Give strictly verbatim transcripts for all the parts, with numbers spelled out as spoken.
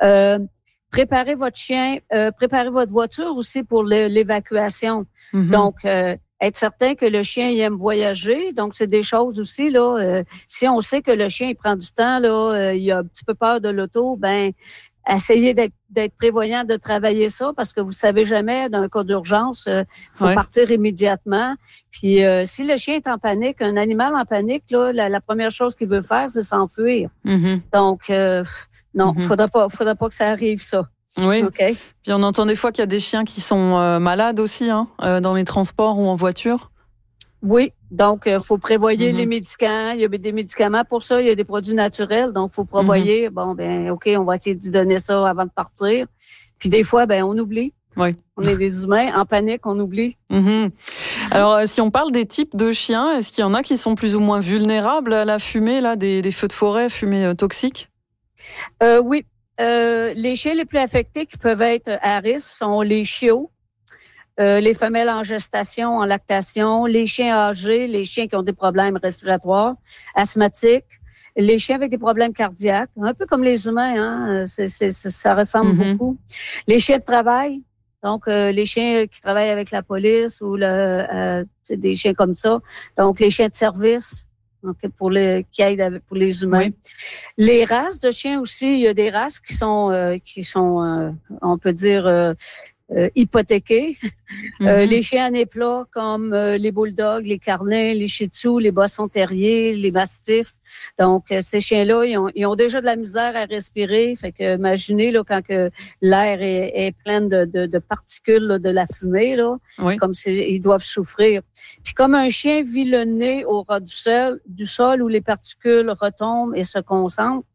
Euh, préparez votre chien, euh, préparez votre voiture aussi pour le, l'évacuation. Mm-hmm. Donc, euh, être certain que le chien il aime voyager. Donc, c'est des choses aussi, là. Euh, si on sait que le chien, il prend du temps, là, euh, il a un petit peu peur de l'auto, ben essayez d'être, d'être prévoyant de travailler ça parce que vous savez jamais, dans un cas d'urgence, il euh, faut ouais. partir immédiatement. Puis, euh, si le chien est en panique, un animal en panique, là, la, la première chose qu'il veut faire, c'est s'enfuir. Mm-hmm. Donc, euh, non, mm-hmm. faudra pas, faudra pas que ça arrive, ça. Oui. Okay. Puis on entend des fois qu'il y a des chiens qui sont euh, malades aussi, hein, euh, dans les transports ou en voiture. Oui, donc euh, faut prévoyer mm-hmm. les médicaments. Il y a des médicaments pour ça, il y a des produits naturels, donc faut prévoyer. Mm-hmm. Bon, ben, ok, on va essayer d'y donner ça avant de partir. Puis des fois, ben, on oublie. Oui. On est des humains en panique, on oublie. Mm-hmm. Alors, euh, si on parle des types de chiens, est-ce qu'il y en a qui sont plus ou moins vulnérables à la fumée, là, des, des feux de forêt, fumée euh, toxique? Euh, oui. Euh, les chiens les plus affectés qui peuvent être à risque sont les chiots, euh, les femelles en gestation, en lactation, les chiens âgés, les chiens qui ont des problèmes respiratoires, asthmatiques, les chiens avec des problèmes cardiaques, un peu comme les humains, hein, c'est, c'est, ça ressemble mm-hmm. beaucoup. Les chiens de travail, donc euh, les chiens qui travaillent avec la police ou le, euh, des chiens comme ça, donc les chiens de service. Okay, pour les qui aident avec, pour les humains. Oui. Les races de chiens aussi, il y a des races qui sont euh, qui sont euh, on peut dire euh, euh, hypothéquées. Mm-hmm. Euh, les chiens à nez plat comme euh, les bulldogs, les carlins, les shih tzus, les boston terriers, les mastifs. Donc euh, ces chiens-là, ils ont ils ont déjà de la misère à respirer. Fait que imaginez là quand que l'air est, est plein de, de, de particules là, de la fumée là, oui. comme si ils doivent souffrir. Puis comme un chien vit le nez au ras du sol, du sol où les particules retombent et se concentrent,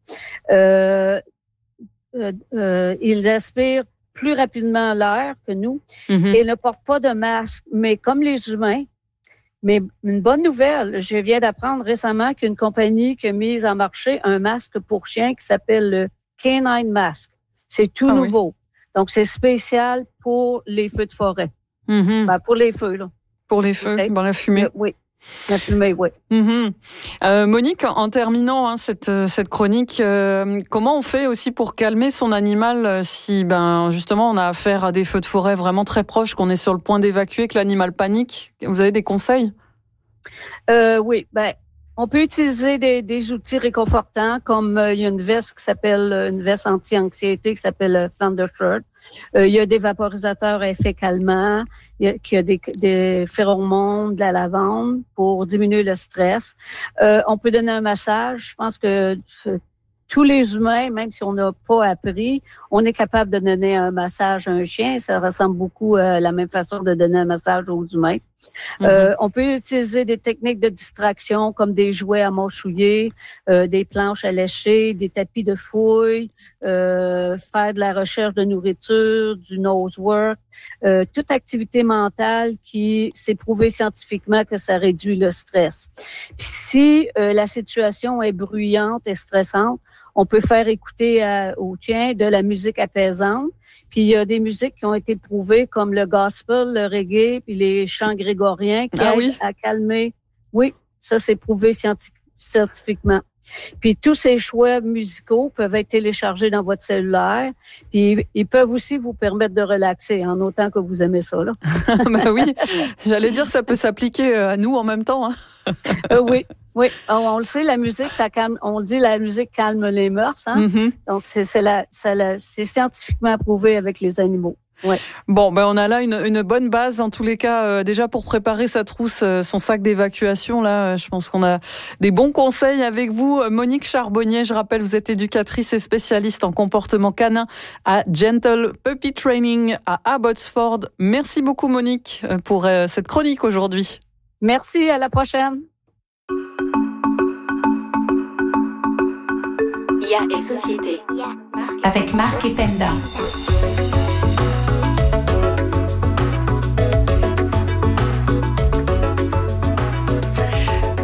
euh, euh, euh, ils aspirent plus rapidement l'air que nous mm-hmm. et ne portent pas de masque. Mais comme les humains, mais une bonne nouvelle, je viens d'apprendre récemment qu'une compagnie qui a mis en marché un masque pour chien qui s'appelle le Canine Mask. C'est tout ah, nouveau. Oui. Donc, c'est spécial pour les feux de forêt. Mm-hmm. Ben, pour les feux, là. Pour les feux, okay. Dans la fumée. Euh, oui. La fumée, oui. Mm-hmm. Euh, Monique, en terminant hein, cette cette chronique, euh, comment on fait aussi pour calmer son animal si ben justement on a affaire à des feux de forêt vraiment très proches, qu'on est sur le point d'évacuer, que l'animal panique? Vous avez des conseils? Euh, oui, ben on peut utiliser des, des outils réconfortants comme euh, il y a une veste qui s'appelle euh, une veste anti-anxiété qui s'appelle euh, Thunder Shirt. Euh, il y a des vaporisateurs à effet calmant, il y a, qui a des, des phéromones, de la lavande pour diminuer le stress. Euh, on peut donner un massage. Je pense que euh, tous les humains, même si on n'a pas appris, on est capable de donner un massage à un chien. Ça ressemble beaucoup à la même façon de donner un massage aux humains. Mm-hmm. Euh, on peut utiliser des techniques de distraction comme des jouets à mâchouiller, euh, des planches à lécher, des tapis de fouille, euh, faire de la recherche de nourriture, du nose work, euh, toute activité mentale qui s'est prouvé scientifiquement que ça réduit le stress. Puis si euh, la situation est bruyante et stressante, on peut faire écouter à, aux chiens de la musique apaisante. Puis il y a des musiques qui ont été prouvées comme le gospel, le reggae, puis les chants grégoriens qui ah, aident oui? à calmer. Oui, ça c'est prouvé scienti- scientifiquement. Puis tous ces choix musicaux peuvent être téléchargés dans votre cellulaire. Puis ils peuvent aussi vous permettre de relaxer, en autant que vous aimez ça, là. Ben oui, j'allais dire que ça peut s'appliquer à nous en même temps. Hein. euh, oui, oui. On, on le sait, la musique, ça calme. On le dit, la musique calme les mœurs. Hein? Mm-hmm. Donc c'est, c'est, la, c'est, la, c'est scientifiquement prouvé avec les animaux. Ouais. Bon, ben on a là une, une bonne base en tous les cas euh, déjà pour préparer sa trousse, euh, son sac d'évacuation. Là, euh, je pense qu'on a des bons conseils avec vous, Monique Charbonnier. Je rappelle, vous êtes éducatrice et spécialiste en comportement canin à Gentle Puppy Training à Abbotsford. Merci beaucoup, Monique, pour euh, cette chronique aujourd'hui. Merci, à la prochaine. I A et Société avec Marc et Penda.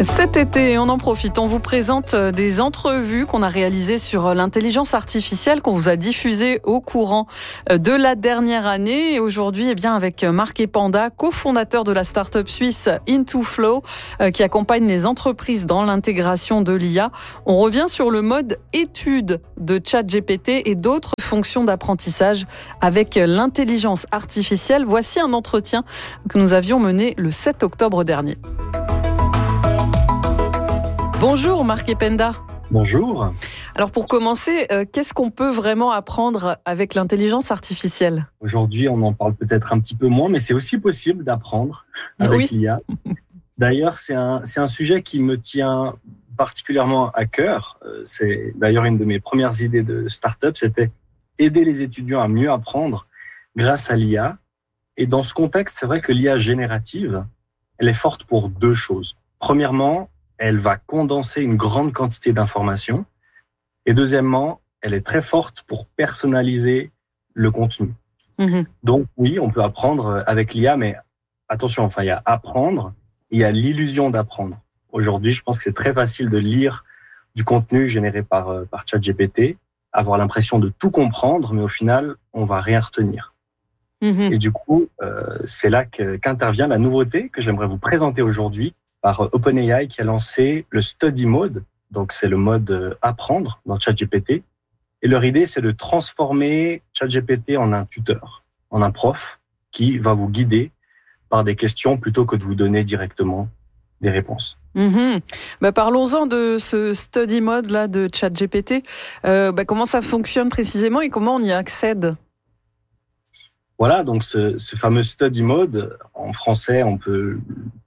Cet été, on en profite, on vous présente des entrevues qu'on a réalisées sur l'intelligence artificielle, qu'on vous a diffusées au courant de la dernière année. Et aujourd'hui, eh bien, avec Marc Epanda, cofondateur de la start-up suisse Into-Flow, qui accompagne les entreprises dans l'intégration de l'I A, on revient sur le mode étude de ChatGPT et d'autres fonctions d'apprentissage avec l'intelligence artificielle. Voici un entretien que nous avions mené le sept octobre dernier. Bonjour Marc Epanda. Bonjour. Alors pour commencer, euh, qu'est-ce qu'on peut vraiment apprendre avec l'intelligence artificielle ? Aujourd'hui, on en parle peut-être un petit peu moins, mais c'est aussi possible d'apprendre avec oui. l'I A. D'ailleurs, c'est un, c'est un sujet qui me tient particulièrement à cœur. C'est d'ailleurs une de mes premières idées de start-up, c'était aider les étudiants à mieux apprendre grâce à l'I A. Et dans ce contexte, c'est vrai que l'I A générative, elle est forte pour deux choses. Premièrement, elle va condenser une grande quantité d'informations. Et deuxièmement, elle est très forte pour personnaliser le contenu. Mmh. Donc oui, on peut apprendre avec l'I A, mais attention, enfin, il y a apprendre, il y a l'illusion d'apprendre. Aujourd'hui, je pense que c'est très facile de lire du contenu généré par, par ChatGPT, avoir l'impression de tout comprendre, mais au final, on va rien retenir. Mmh. Et du coup, euh, c'est là que, qu'intervient la nouveauté que j'aimerais vous présenter aujourd'hui, par OpenAI qui a lancé le Study Mode, donc c'est le mode apprendre dans ChatGPT. Et leur idée, c'est de transformer ChatGPT en un tuteur, en un prof qui va vous guider par des questions plutôt que de vous donner directement des réponses. Mmh. Bah, parlons-en de ce Study Mode là de ChatGPT. Euh, bah, comment ça fonctionne précisément et comment on y accède ? Voilà, donc ce, ce fameux Study Mode, en français, on peut...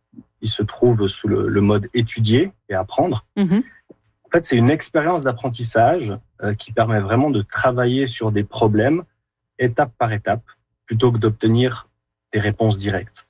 il se trouve sous le, le mode étudier et apprendre. Mmh. En fait, c'est une expérience d'apprentissage euh, qui permet vraiment de travailler sur des problèmes étape par étape plutôt que d'obtenir des réponses directes.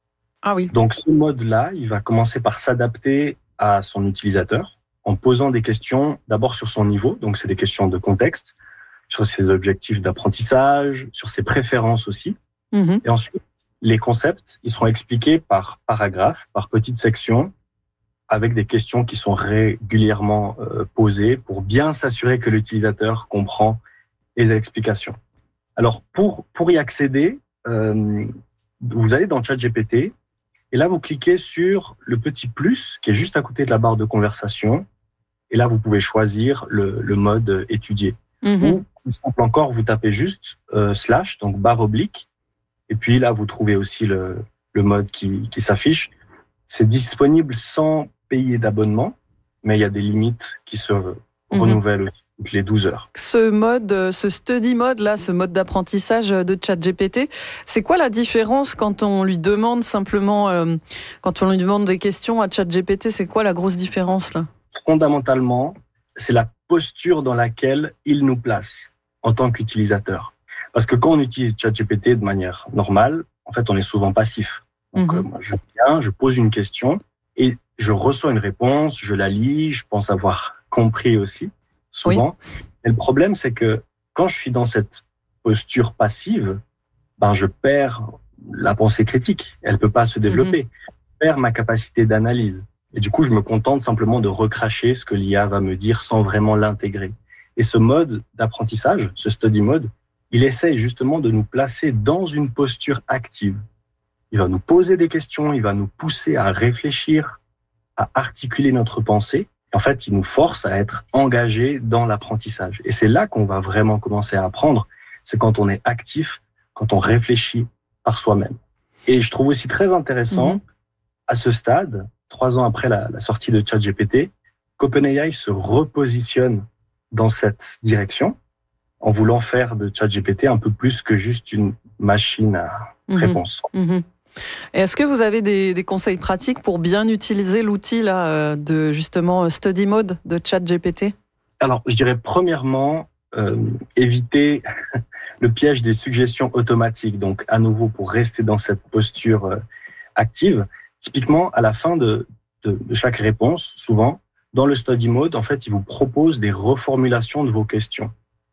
Ah oui. Donc, ce mode-là, il va commencer par s'adapter à son utilisateur en posant des questions d'abord sur son niveau. Donc, c'est des questions de contexte, sur ses objectifs d'apprentissage, sur ses préférences aussi. Mmh. Et ensuite, les concepts, ils seront expliqués par paragraphe, par petites sections, avec des questions qui sont régulièrement euh, posées pour bien s'assurer que l'utilisateur comprend les explications. Alors, pour, pour y accéder, euh, vous allez dans ChatGPT et là, vous cliquez sur le petit plus qui est juste à côté de la barre de conversation et là, vous pouvez choisir le, le mode étudier. Mmh. Ou, plus simple encore, vous tapez juste euh, slash, donc barre oblique. Et puis là, vous trouvez aussi le, le mode qui, qui s'affiche. C'est disponible sans payer d'abonnement, mais il y a des limites qui se mmh. renouvellent aussi toutes les douze heures. Ce mode, ce study mode, là, ce mode d'apprentissage de ChatGPT, c'est quoi la différence quand on lui demande simplement, euh, quand on lui demande des questions à ChatGPT, c'est quoi la grosse différence là ? Fondamentalement, c'est la posture dans laquelle il nous place en tant qu'utilisateur. Parce que quand on utilise ChatGPT de manière normale, en fait, on est souvent passif. Donc, mmh. euh, moi, je viens, je pose une question et je reçois une réponse, je la lis, je pense avoir compris aussi, souvent. Oui. Et le problème, c'est que quand je suis dans cette posture passive, ben, je perds la pensée critique. Elle ne peut pas se développer. Mmh. Je perds ma capacité d'analyse. Et du coup, je me contente simplement de recracher ce que l'I A va me dire sans vraiment l'intégrer. Et ce mode d'apprentissage, ce study mode, il essaye justement de nous placer dans une posture active. Il va nous poser des questions, il va nous pousser à réfléchir, à articuler notre pensée. En fait, il nous force à être engagés dans l'apprentissage. Et c'est là qu'on va vraiment commencer à apprendre. C'est quand on est actif, quand on réfléchit par soi-même. Et je trouve aussi très intéressant, mmh. à ce stade, trois ans après la, la sortie de ChatGPT, qu'OpenAI se repositionne dans cette direction, en voulant faire de ChatGPT un peu plus que juste une machine à mmh. réponse. Mmh. Et est-ce que vous avez des, des conseils pratiques pour bien utiliser l'outil là, de justement Study Mode de ChatGPT ? Alors, je dirais premièrement, euh, éviter le piège des suggestions automatiques. Donc, à nouveau, pour rester dans cette posture euh, active, typiquement, à la fin de, de, de chaque réponse, souvent, dans le Study Mode, en fait, il vous propose des reformulations de vos questions.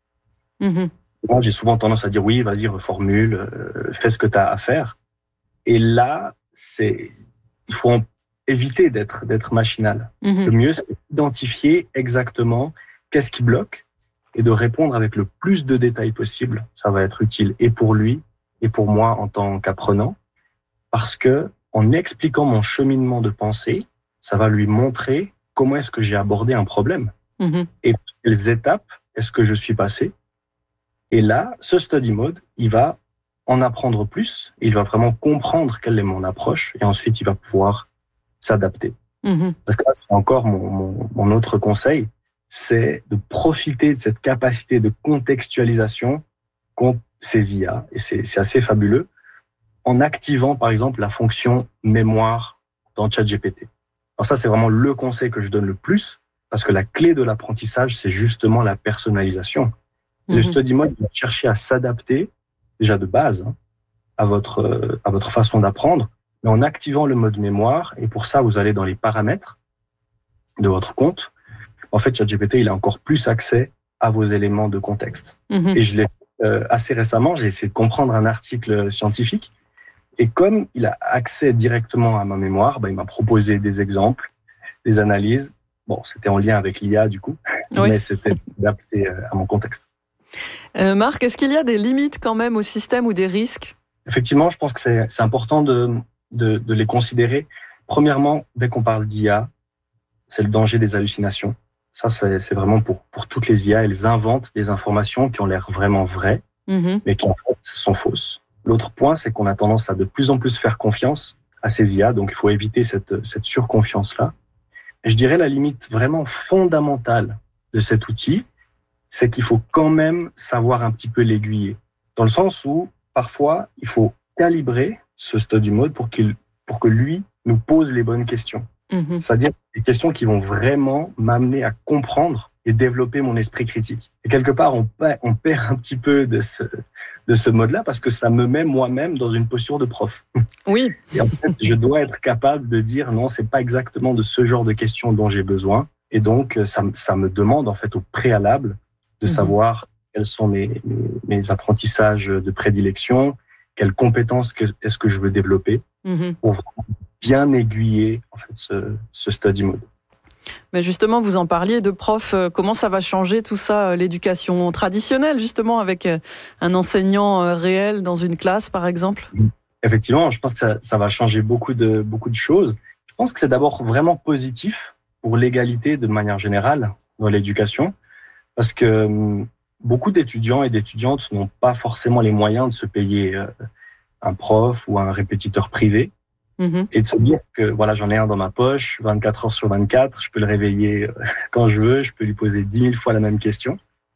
Mmh. Moi, j'ai souvent tendance à dire oui, vas-y, reformule, euh, fais ce que tu as à faire. Et là, c'est, il faut en éviter d'être, d'être machinal. Mmh. Le mieux, c'est d'identifier exactement qu'est-ce qui bloque et de répondre avec le plus de détails possible. Ça va être utile et pour lui et pour moi en tant qu'apprenant, parce que en expliquant mon cheminement de pensée, ça va lui montrer comment est-ce que j'ai abordé un problème Mmh. et quelles étapes est-ce que je suis passé. Et là, ce study mode, il va en apprendre plus, il va vraiment comprendre quelle est mon approche et ensuite il va pouvoir s'adapter. Mmh. Parce que ça, c'est encore mon, mon, mon autre conseil, c'est de profiter de cette capacité de contextualisation qu'ont ces I A, et c'est, c'est assez fabuleux, en activant par exemple la fonction mémoire dans ChatGPT. Alors ça, c'est vraiment le conseil que je donne le plus, parce que la clé de l'apprentissage, c'est justement la personnalisation. Mmh. Le study mode va chercher à s'adapter, déjà de base, hein, à votre, euh, à votre façon d'apprendre, mais en activant le mode mémoire, et pour ça, vous allez dans les paramètres de votre compte. En fait, ChatGPT, il a encore plus accès à vos éléments de contexte. Mmh. Et je l'ai euh, assez récemment, j'ai essayé de comprendre un article scientifique, et comme il a accès directement à ma mémoire, bah, il m'a proposé des exemples, des analyses. Bon, c'était en lien avec l'I A du coup, oui. mais c'était adapté à mon contexte. Euh, Marc, est-ce qu'il y a des limites quand même au système ou des risques ? Effectivement, je pense que c'est, c'est important de, de, de les considérer. Premièrement, dès qu'on parle d'I A, c'est le danger des hallucinations. Ça, c'est, c'est vraiment pour, pour toutes les I A. Elles inventent des informations qui ont l'air vraiment vraies, mmh. mais qui en fait sont fausses. L'autre point, c'est qu'on a tendance à de plus en plus faire confiance à ces I A, donc il faut éviter cette, cette surconfiance-là. Et je dirais la limite vraiment fondamentale de cet outil, c'est qu'il faut quand même savoir un petit peu l'aiguiller. Dans le sens où, parfois, il faut calibrer ce study mode pour qu'il, pour que lui nous pose les bonnes questions. Mmh. C'est-à-dire des questions qui vont vraiment m'amener à comprendre et développer mon esprit critique. Et quelque part, on perd, on perd un petit peu de ce, de ce mode-là parce que ça me met moi-même dans une posture de prof. Oui. Et en fait, je dois être capable de dire non, c'est pas exactement de ce genre de questions dont j'ai besoin. Et donc, ça, ça me demande en fait au préalable de mmh. savoir quels sont mes, mes, mes apprentissages de prédilection, quelles compétences que, est-ce que je veux développer mmh. pour bien aiguiller en fait ce, ce study mode. Mais justement, vous en parliez de prof, comment ça va changer tout ça, l'éducation traditionnelle, justement, avec un enseignant réel dans une classe, par exemple ? Effectivement, je pense que ça, ça va changer beaucoup de, beaucoup de choses. Je pense que c'est d'abord vraiment positif pour l'égalité de manière générale dans l'éducation, parce que beaucoup d'étudiants et d'étudiantes n'ont pas forcément les moyens de se payer un prof ou un répétiteur privé. Mmh. Et de se dire que voilà, j'en ai un dans ma poche, vingt-quatre heures sur vingt-quatre, je peux le réveiller quand je veux, je peux lui poser dix mille fois la même question.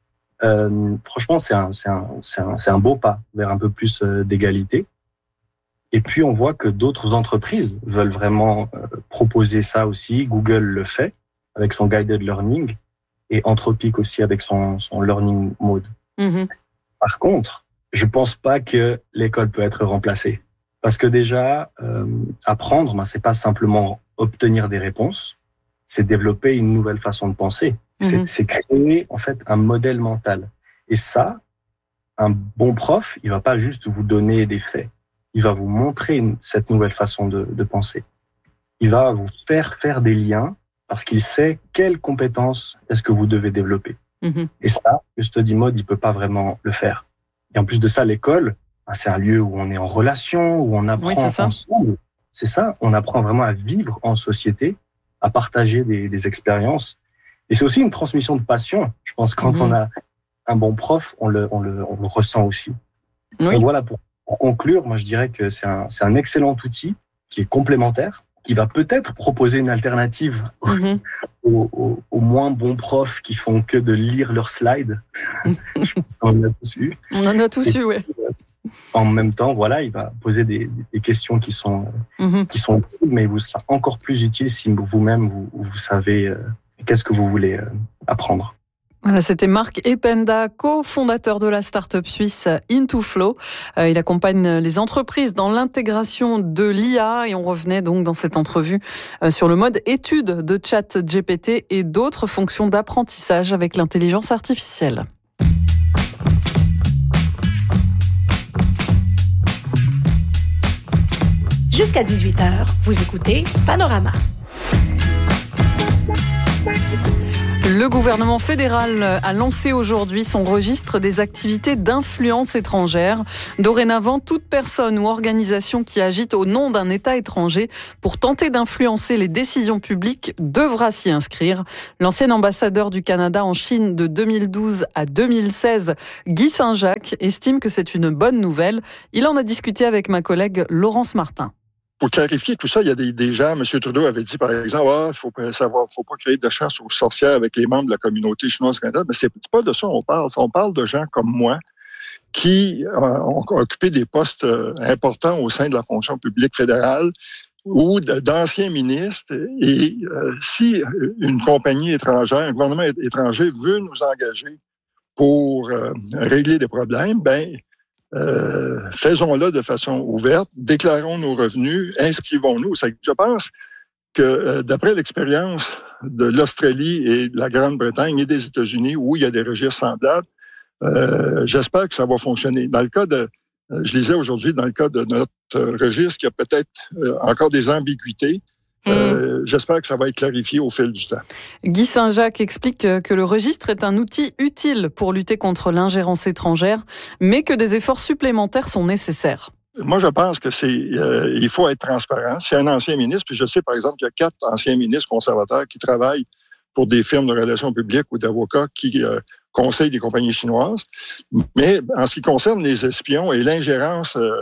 Euh, franchement, c'est un, c'est, un, c'est, un, c'est un beau pas vers un peu plus d'égalité. Et puis, on voit que d'autres entreprises veulent vraiment proposer ça aussi. Google le fait avec son guided learning et Anthropic aussi avec son, son learning mode. Mmh. Par contre, je pense pas que l'école peut être remplacée. Parce que déjà, euh, apprendre, ben, c'est pas simplement obtenir des réponses, c'est développer une nouvelle façon de penser. Mmh. C'est, c'est créer en fait un modèle mental. Et ça, un bon prof, il va pas juste vous donner des faits, il va vous montrer une, cette nouvelle façon de, de penser. Il va vous faire faire des liens parce qu'il sait quelles compétences est-ce que vous devez développer. Mmh. Et ça, le study mode, il peut pas vraiment le faire. Et en plus de ça, l'école, c'est un lieu où on est en relation, où on apprend oui, c'est ensemble. C'est ça, on apprend vraiment à vivre en société, à partager des, des expériences. Et c'est aussi une transmission de passion. Je pense que quand mmh. on a un bon prof, on le, on le, on le ressent aussi. Oui. Donc voilà, pour, pour conclure, moi je dirais que c'est un, c'est un excellent outil qui est complémentaire, qui va peut-être proposer une alternative mmh. aux, aux, aux moins bons profs qui font que de lire leurs slides. Je pense qu'on en a tous eu. On en a tous Et, eu, oui. En même temps, voilà, il va poser des, des questions qui sont, mmh. qui sont utiles, mais il vous sera encore plus utile si vous-même, vous, vous savez euh, qu'est-ce que vous voulez euh, apprendre. Voilà, c'était Marc Ependa, cofondateur de la start-up suisse Into-Flow. Euh, il accompagne les entreprises dans l'intégration de l'I A et on revenait donc dans cette entrevue euh, sur le mode étude de ChatGPT et d'autres fonctions d'apprentissage avec l'intelligence artificielle. Je Jusqu'à dix-huit heures, vous écoutez Panorama. Le gouvernement fédéral a lancé aujourd'hui son registre des activités d'influence étrangère. Dorénavant, toute personne ou organisation qui agite au nom d'un État étranger pour tenter d'influencer les décisions publiques devra s'y inscrire. L'ancien ambassadeur du Canada en Chine de deux mille douze à deux mille seize, Guy Saint-Jacques, estime que c'est une bonne nouvelle. Il en a discuté avec ma collègue Laurence Martin. Pour clarifier tout ça, il y a des, des gens, M. Trudeau avait dit, par exemple, ah, faut pas savoir, faut pas créer de chasse aux sorcières avec les membres de la communauté chinoise du Canada. Mais c'est pas de ça qu'on parle. On parle de gens comme moi qui euh, ont occupé des postes euh, importants au sein de la fonction publique fédérale ou de, d'anciens ministres. Et euh, si une compagnie étrangère, un gouvernement étranger veut nous engager pour euh, régler des problèmes, ben Euh, faisons-le de façon ouverte, déclarons nos revenus, inscrivons-nous. Je pense que euh, d'après l'expérience de l'Australie et de la Grande-Bretagne et des États-Unis, où il y a des registres semblables, euh, j'espère que ça va fonctionner. Dans le cas de, euh, je lisais aujourd'hui, dans le cas de notre registre, il y a peut-être euh, encore des ambiguïtés. Euh, mmh. J'espère que ça va être clarifié au fil du temps. Guy Saint-Jacques explique que le registre est un outil utile pour lutter contre l'ingérence étrangère, mais que des efforts supplémentaires sont nécessaires. Moi, je pense que c'est, euh, il faut être transparent. C'est un ancien ministre, puis je sais, par exemple, qu'il y a quatre anciens ministres conservateurs qui travaillent pour des firmes de relations publiques ou d'avocats qui euh, conseillent des compagnies chinoises. Mais en ce qui concerne les espions et l'ingérence, euh,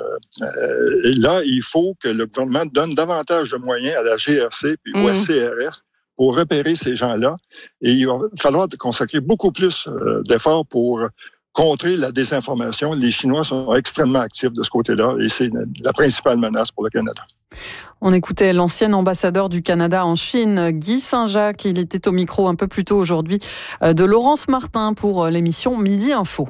euh, là, il faut que le gouvernement donne davantage de moyens à la G R C puis mmh. au S C R S pour repérer ces gens-là. Et il va falloir consacrer beaucoup plus euh, d'efforts pour contrer la désinformation. Les Chinois sont extrêmement actifs de ce côté-là et c'est la principale menace pour le Canada. On écoutait l'ancien ambassadeur du Canada en Chine, Guy Saint-Jacques. Il était au micro un peu plus tôt aujourd'hui de Laurence Martin pour l'émission Midi Info.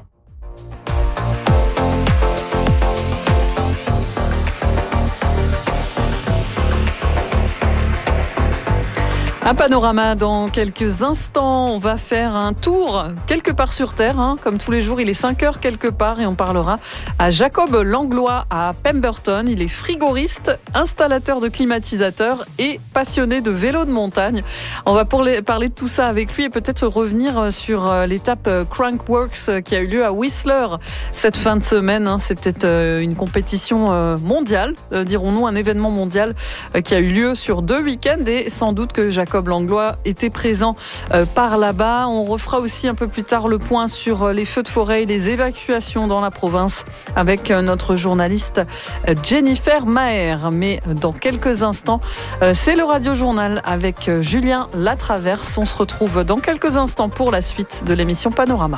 Un panorama dans quelques instants. On va faire un tour quelque part sur Terre. Hein. Comme tous les jours, il est cinq heures quelque part et on parlera à Jacob Langlois à Pemberton. Il est frigoriste, installateur de climatisateurs et passionné de vélo de montagne. On va pour les, parler de tout ça avec lui et peut-être revenir sur l'étape Crankworx qui a eu lieu à Whistler cette fin de semaine. Hein. C'était une compétition mondiale, dirons-nous, un événement mondial qui a eu lieu sur deux week-ends et sans doute que Jacob Jacob Langlois était présent euh, par là-bas. On refera aussi un peu plus tard le point sur les feux de forêt et les évacuations dans la province avec euh, notre journaliste euh, Jennifer Maher. Mais dans quelques instants, euh, c'est le Radio Journal avec euh, Julien Latraverse. On se retrouve dans quelques instants pour la suite de l'émission Panorama.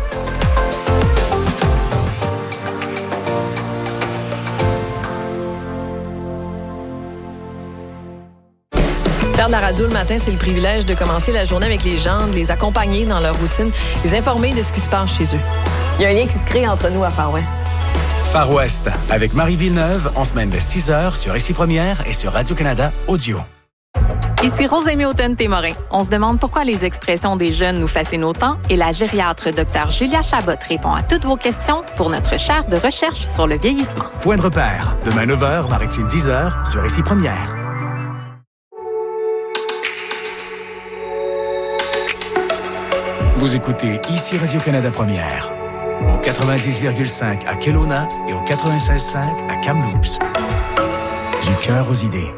Faire de la radio le matin, c'est le privilège de commencer la journée avec les gens, de les accompagner dans leur routine, les informer de ce qui se passe chez eux. Il y a un lien qui se crée entre nous à Far West. Far West, avec Marie Villeneuve, en semaine de six heures sur Ici Première et sur Radio-Canada Audio. Ici Rosemée Autun-Témorin. On se demande pourquoi les expressions des jeunes nous fascinent autant et la gériatre Dr Julia Chabot répond à toutes vos questions pour notre chaire de recherche sur le vieillissement. Point de repère, demain neuf heures, Maritime dix heures sur Ici Première. Vous écoutez Ici Radio-Canada Première, au quatre-vingt-dix virgule cinq à Kelowna et au quatre-vingt-seize virgule cinq à Kamloops. Du cœur aux idées.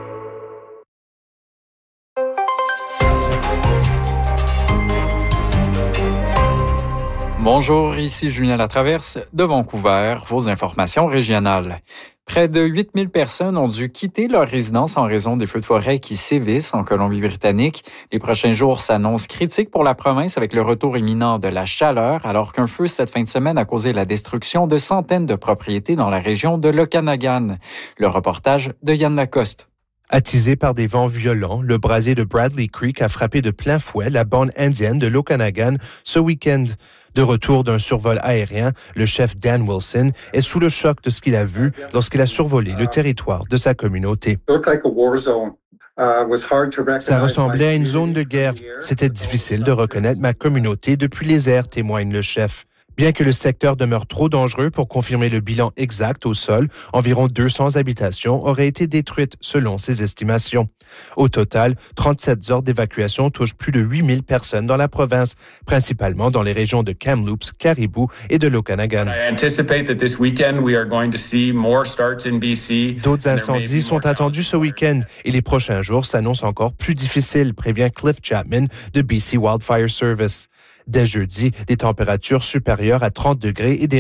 Bonjour, ici Julien Latraverse de Vancouver, vos informations régionales. Près de huit mille personnes ont dû quitter leur résidence en raison des feux de forêt qui sévissent en Colombie-Britannique. Les prochains jours s'annoncent critiques pour la province avec le retour imminent de la chaleur, alors qu'un feu cette fin de semaine a causé la destruction de centaines de propriétés dans la région de l'Okanagan. Le reportage de Yann Lacoste. Attisé par des vents violents, le brasier de Bradley Creek a frappé de plein fouet la bande indienne de l'Okanagan ce week-end. De retour d'un survol aérien, le chef Dan Wilson est sous le choc de ce qu'il a vu lorsqu'il a survolé le territoire de sa communauté. Ça ressemblait à une zone de guerre. C'était difficile de reconnaître ma communauté depuis les airs, témoigne le chef. Bien que le secteur demeure trop dangereux pour confirmer le bilan exact au sol, environ deux cents habitations auraient été détruites selon ses estimations. Au total, trente-sept ordres d'évacuation touchent plus de huit mille personnes dans la province, principalement dans les régions de Kamloops, Caribou et de l'Okanagan. D'autres incendies sont attendus ce week-end et les prochains jours s'annoncent encore plus difficiles, prévient Cliff Chapman de B C Wildfire Service. Dès jeudi, des températures supérieures à trente degrés et des